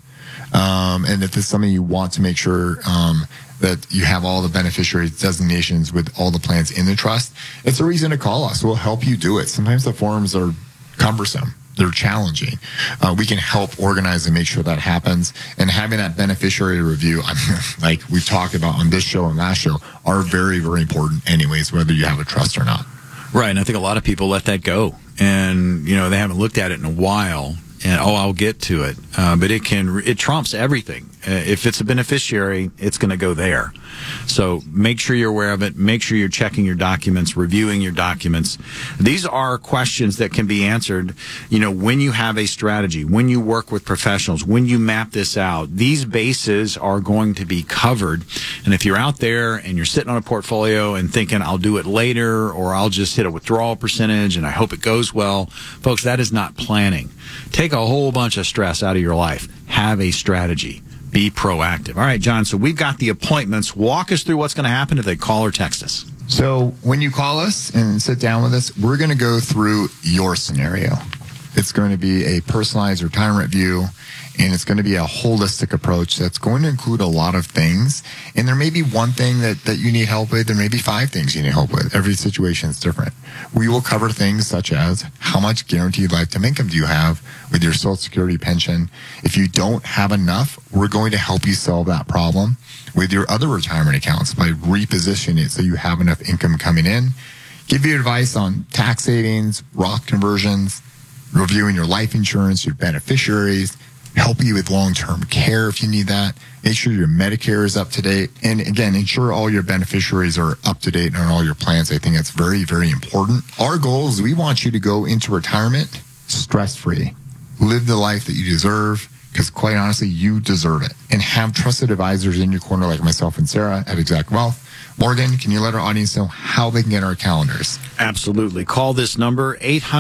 and if it's something you want to make sure that you have all the beneficiary designations with all the plans in the trust, it's a reason to call us. We'll help you do it. Sometimes the forms are cumbersome. They're challenging. We can help organize and make sure that happens. And having that beneficiary review, like we've talked about on this show and last show, are very, very important anyways, whether you have a trust or not. Right, and I think a lot of people let that go. And, they haven't looked at it in a while. And, I'll get to it. But it trumps everything. If it's a beneficiary, it's going to go there. So make sure you're aware of it. Make sure you're checking your documents, reviewing your documents. These are questions that can be answered, when you have a strategy, when you work with professionals, when you map this out. These bases are going to be covered. And if you're out there and you're sitting on a portfolio and thinking, I'll do it later, or I'll just hit a withdrawal percentage and I hope it goes well, folks, that is not planning. Take a whole bunch of stress out of your life. Have a strategy. Be proactive. All right, John, so we've got the appointments. Walk us through what's going to happen if they call or text us. So when you call us and sit down with us, we're going to go through your scenario. It's going to be a personalized retirement view, and it's going to be a holistic approach that's going to include a lot of things. And there may be one thing that you need help with. There may be 5 things you need help with. Every situation is different. We will cover things such as how much guaranteed lifetime income do you have with your Social Security pension. If you don't have enough, we're going to help you solve that problem with your other retirement accounts by repositioning it so you have enough income coming in. Give you advice on tax savings, Roth conversions, reviewing your life insurance, your beneficiaries, help you with long-term care if you need that. Make sure your Medicare is up to date. And again, ensure all your beneficiaries are up to date on all your plans. I think that's very, very important. Our goal is we want you to go into retirement stress-free. Live the life that you deserve, because quite honestly, you deserve it. And have trusted advisors in your corner like myself and Sarah at Exact Wealth. Morgan, can you let our audience know how they can get our calendars? Absolutely. Call this number,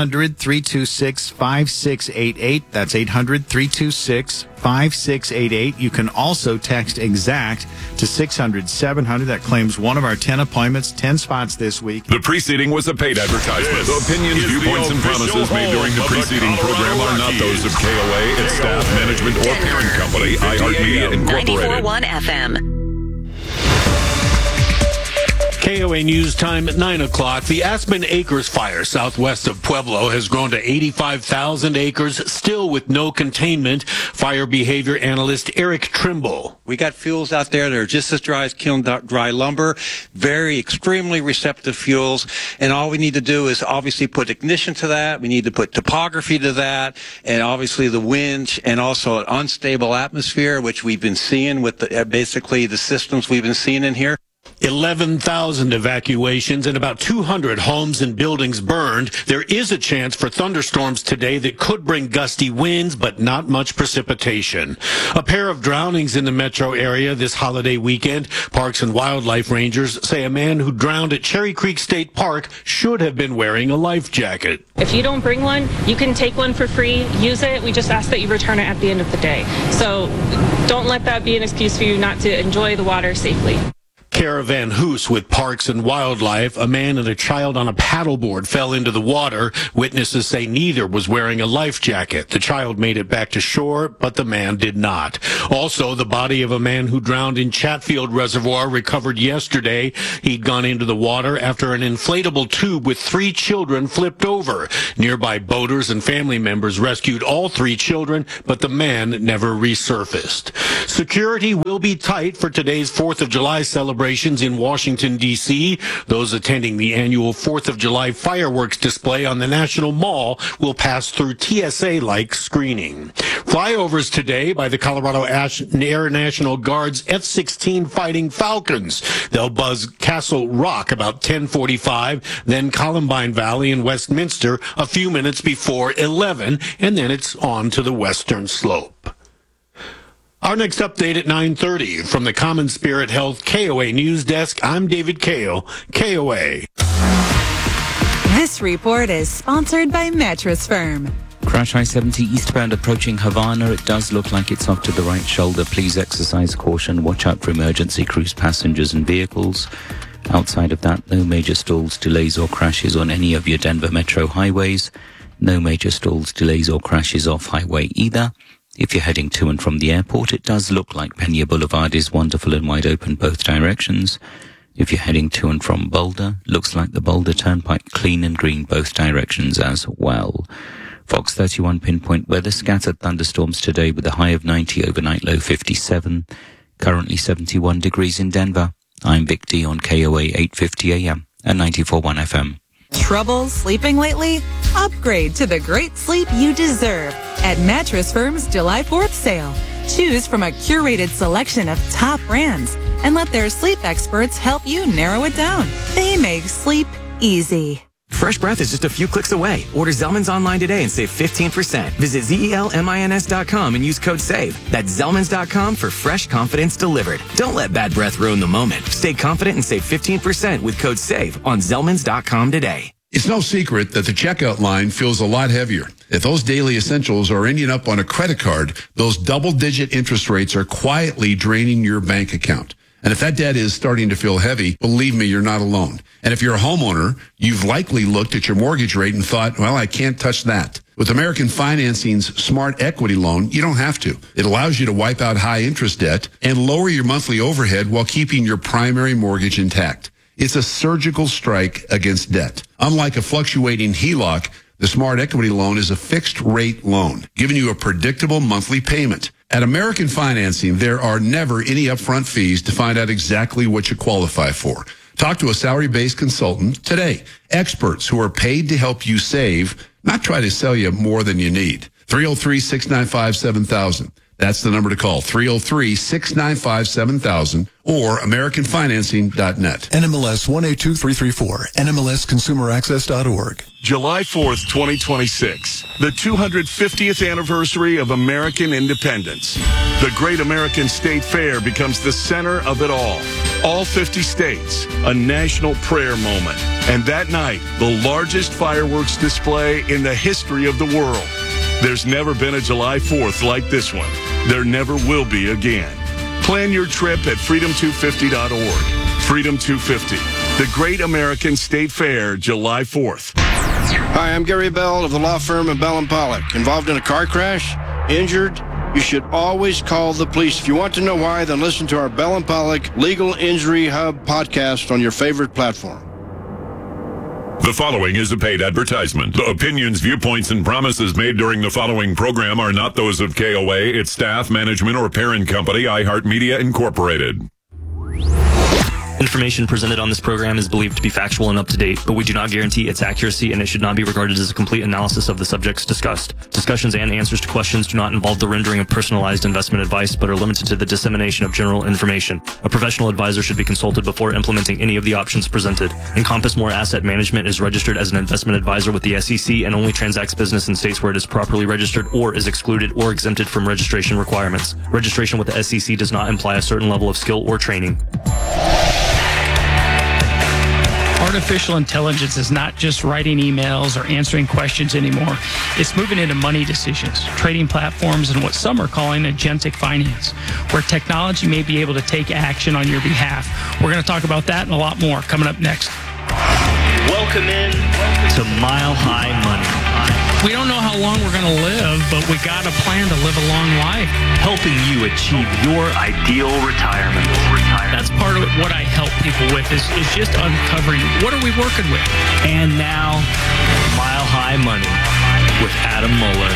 800-326-5688. That's 800-326-5688. You can also text EXACT to 600-700. That claims one of our 10 appointments, 10 spots this week. The preceding was a paid advertisement. The opinions, viewpoints, and promises made during the preceding program are not those of KOA, its staff, management, or parent company, iHeartMedia Incorporated. 94.1 FM. KOA News Time at 9 o'clock. The Aspen Acres fire southwest of Pueblo has grown to 85,000 acres, still with no containment. Fire behavior analyst Eric Trimble. We got fuels out there that are just as dry as kiln dry lumber, very extremely receptive fuels. And all we need to do is obviously put ignition to that. We need to put topography to that, and obviously the wind, and also an unstable atmosphere, which we've been seeing with basically the systems we've been seeing in here. 11,000 evacuations and about 200 homes and buildings burned. There is a chance for thunderstorms today that could bring gusty winds, but not much precipitation. A pair of drownings in the metro area this holiday weekend. Parks and Wildlife Rangers say a man who drowned at Cherry Creek State Park should have been wearing a life jacket. If you don't bring one, you can take one for free, use it. We just ask that you return it at the end of the day. So don't let that be an excuse for you not to enjoy the water safely. Caravan Hoos with Parks and Wildlife. A man and a child on a paddleboard fell into the water. Witnesses say neither was wearing a life jacket. The child made it back to shore, but the man did not. Also, the body of a man who drowned in Chatfield Reservoir recovered yesterday. He'd gone into the water after an inflatable tube with 3 children flipped over. Nearby boaters and family members rescued all 3 children, but the man never resurfaced. Security will be tight for today's 4th of July celebration in Washington, D.C. Those attending the annual 4th of July fireworks display on the National Mall will pass through TSA-like screening. Flyovers today by the Colorado Air National Guard's F-16 Fighting Falcons. They'll buzz Castle Rock about 10:45, then Columbine Valley and Westminster a few minutes before 11, and then it's on to the western slope. Our next update at 9:30 from the Common Spirit Health KOA News Desk. I'm David Kale, KOA. This report is sponsored by Mattress Firm. Crash I-70 eastbound approaching Havana. It does look like it's off to the right shoulder. Please exercise caution. Watch out for emergency cruise passengers and vehicles. Outside of that, no major stalls, delays or crashes on any of your Denver metro highways. No major stalls, delays or crashes off highway either. If you're heading to and from the airport, it does look like Pena Boulevard is wonderful and wide open both directions. If you're heading to and from Boulder, looks like the Boulder Turnpike clean and green both directions as well. Fox 31 pinpoint weather, scattered thunderstorms today with a high of 90, overnight low 57. Currently 71 degrees in Denver. I'm Vic D on KOA 850 AM and 94.1 FM. Trouble sleeping lately? Upgrade to the great sleep you deserve at Mattress Firm's July 4th sale. Choose from a curated selection of top brands and let their sleep experts help you narrow it down. They make sleep easy. Fresh breath is just a few clicks away. Order Zellman's online today and save 15%. Visit ZELMINS.com and use code SAVE. That's Zellmans.com for fresh confidence delivered. Don't let bad breath ruin the moment. Stay confident and save 15% with code SAVE on Zellmans.com today. It's no secret that the checkout line feels a lot heavier. If those daily essentials are ending up on a credit card, those double-digit interest rates are quietly draining your bank account. And if that debt is starting to feel heavy, believe me, you're not alone. And if you're a homeowner, you've likely looked at your mortgage rate and thought, well, I can't touch that. With American Financing's Smart Equity Loan, you don't have to. It allows you to wipe out high interest debt and lower your monthly overhead while keeping your primary mortgage intact. It's a surgical strike against debt. Unlike a fluctuating HELOC, the Smart Equity Loan is a fixed rate loan, giving you a predictable monthly payment. At American Financing, there are never any upfront fees to find out exactly what you qualify for. Talk to a salary-based consultant today. Experts who are paid to help you save, not try to sell you more than you need. 303-695-7000. That's the number to call, 303-695-7000 or AmericanFinancing.net. NMLS 182334, NMLSConsumerAccess.org. July 4th, 2026, the 250th anniversary of American independence. The Great American State Fair becomes the center of it all. All 50 states, a national prayer moment. And that night, the largest fireworks display in the history of the world. There's never been a July 4th like this one. There never will be again. Plan your trip at freedom250.org. Freedom 250, the Great American State Fair, July 4th. Hi, I'm Gary Bell of the law firm of Bell & Pollock. Involved in a car crash? Injured? you should always call the police. If you want to know why, then listen to our Bell & Pollock Legal Injury Hub podcast on your favorite platform. The following is a paid advertisement. The opinions, viewpoints, and promises made during the following program are not those of KOA, its staff, management, or parent company, iHeartMedia Incorporated. Information presented on this program is believed to be factual and up to date, but we do not guarantee its accuracy, and it should not be regarded as a complete analysis of the subjects discussed. Discussions and answers to questions do not involve the rendering of personalized investment advice, but are limited to the dissemination of general information. A professional advisor should be consulted before implementing any of the options presented. Encompass More Asset Management is registered as an investment advisor with the SEC and only transacts business in states where it is properly registered or is excluded or exempted from registration requirements. Registration with the SEC does not imply a certain level of skill or training. Artificial intelligence is not just writing emails or answering questions anymore. It's moving into money decisions, trading platforms, and what some are calling agentic finance, where technology may be able to take action on your behalf. We're going to talk about that and a lot more coming up next. Welcome in to Mile High Money. We don't know how long we're going to live, but we got a plan to live a long life. Helping you achieve your ideal retirement. That's part of what I help people with is just uncovering what are we working with. And now, Mile High Money with Adam Muller.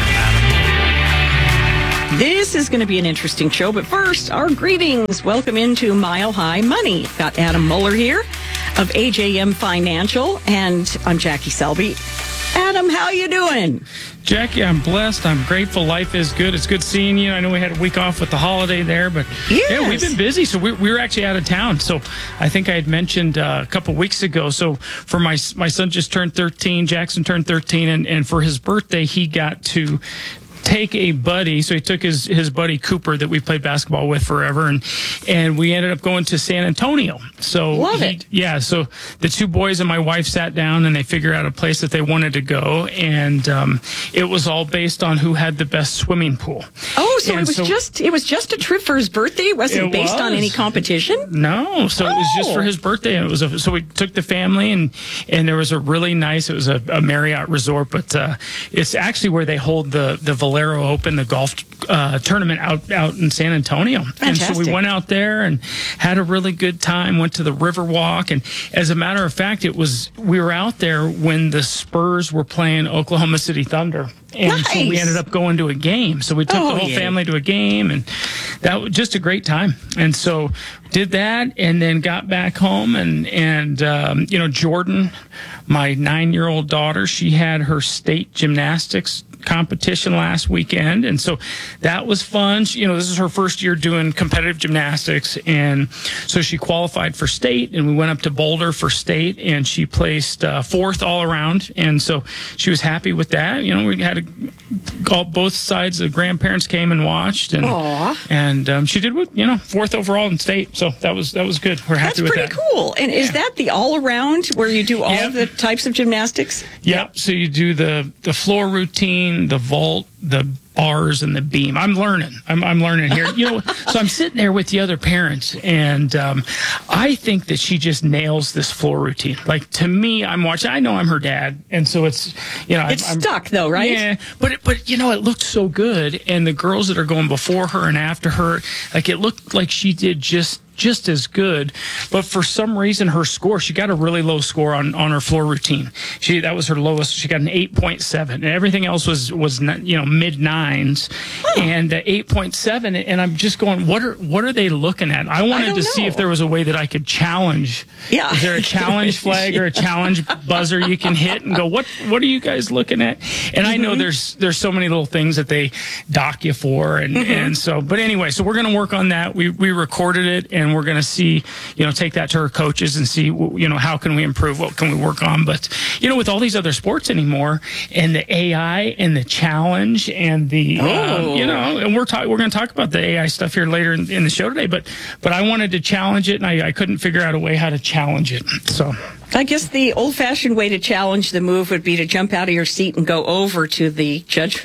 This is going to be an interesting show, but first, our greetings. Welcome into Mile High Money. Got Adam Muller here of AJM Financial, and I'm Jackie Selby. Adam, how you doing? Jackie, I'm blessed. I'm grateful. Life is good. It's good seeing you. I know we had a week off with the holiday there, but yeah, we've been busy. So we were actually out of town. So I think I had mentioned a couple weeks ago. So for my son just turned 13, Jackson turned 13, and for his birthday, he got to take a buddy. So he took his buddy Cooper that we played basketball with forever, and we ended up going to San Antonio. So love it. Yeah. So the two boys and my wife sat down and they figured out a place that they wanted to go, and it was all based on who had the best swimming pool. Oh, so it was just a trip for his birthday. It wasn't based on any competition. No. So it was just for his birthday, and it was so we took the family, and there was a really nice. It was a Marriott resort, but it's actually where they hold the Valero Open, the golf tournament out in San Antonio. Fantastic. And so we went out there and had a really good time, went to the Riverwalk. And as a matter of fact, we were out there when the Spurs were playing Oklahoma City Thunder. And so we ended up going to a game. So we took the whole family to a game, and that was just a great time. And so did that, and then got back home, and Jordan, my 9-year-old daughter, she had her state gymnastics competition last weekend, and so that was fun. This is her first year doing competitive gymnastics, and so she qualified for state, and we went up to Boulder for state, and she placed fourth all around, and so she was happy with that. We had both sides. The grandparents came and watched, and she did fourth overall in state, so that was good. We're happy with that. That's pretty cool. And is that the all around where you do all of the types of gymnastics? Yep. So you do the floor routine, the vault, the bars, and the beam. I'm learning. I'm learning here. So I'm sitting there with the other parents, and I think that she just nails this floor routine. Like, to me, I'm watching. I know I'm her dad, and so it's it's stuck though, right? Yeah, but it looked so good, and the girls that are going before her and after her, like, it looked like she did just as good, but for some reason her score, she got a really low score on her floor routine. That was her lowest. She got an 8.7, and everything else was mid 9s, and 8.7. And I'm just going, what are they looking at? I wanted to see if there was a way that I could challenge. Yeah. Is there a challenge flag or a challenge buzzer you can hit and go, what are you guys looking at? And I know there's so many little things that they dock you for, and so. But anyway, so we're going to work on that. We recorded it, and we're going to see, take that to our coaches and see, how can we improve? What can we work on? But, with all these other sports anymore, and the AI and the challenge and the, and we're going to talk about the AI stuff here later in the show today. But I wanted to challenge it, and I couldn't figure out a way how to challenge it. So I guess the old-fashioned way to challenge the move would be to jump out of your seat and go over to the judge's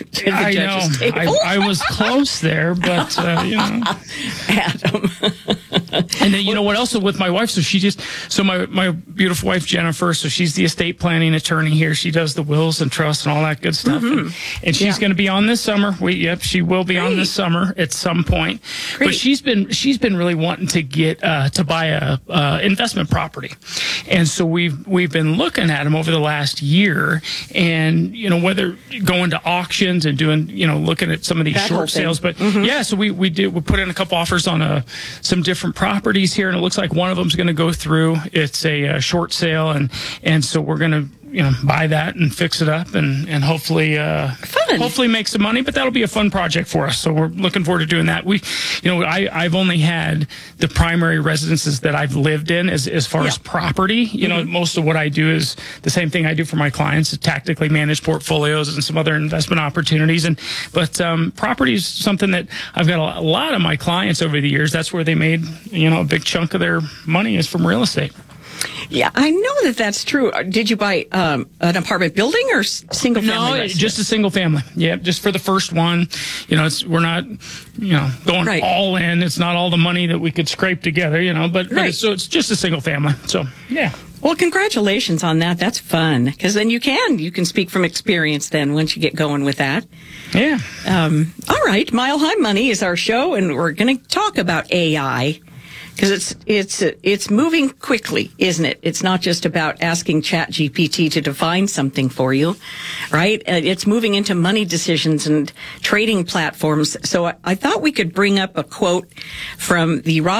table. I was close there, but Adam. And then, you know what else with my wife? So my beautiful wife, Jennifer, so she's the estate planning attorney here. She does the wills and trusts and all that good stuff. And she's going to be on this summer. She will be on this summer at some point. Great. But she's been really wanting to get, to buy a investment property. And so we've been looking at them over the last year, and, you know, whether going to auctions and doing, you know, looking at some of these short sales. But so we put in a couple offers on some different properties here, and it looks like one of them's going to go through. It's a short sale, and so we're going to, you know, buy that and fix it up and hopefully make some money. But that'll be a fun project for us. So we're looking forward to doing that. I've only had the primary residences that I've lived in as far as property. You know, most of what I do is the same thing I do for my clients, to tactically manage portfolios and some other investment opportunities. But property is something that I've got a lot of my clients over the years. That's where they made, you know, a big chunk of their money is from real estate. Yeah, I know that's true. Did you buy an apartment building or single family? No, just a single family. Yeah, just for the first one. You know, we're not, you know, going all in. It's not all the money that we could scrape together, you know, but it's just a single family. So, yeah. Well, congratulations on that. That's fun, because then you can speak from experience then once you get going with that. Yeah. All right. Mile High Money is our show, and we're going to talk about AI. Because it's moving quickly, isn't it? It's not just about asking ChatGPT to define something for you, right? It's moving into money decisions and trading platforms. So I thought we could bring up a quote from the